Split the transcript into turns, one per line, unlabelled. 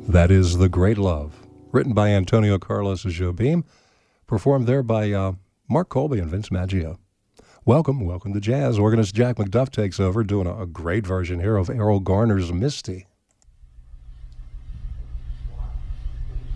That is The Great Love, written by Antonio Carlos Jobim, performed there by Mark Colby and Vince Maggio. Welcome to jazz. Organist Jack McDuff takes over, doing a great version here of Errol Garner's Misty.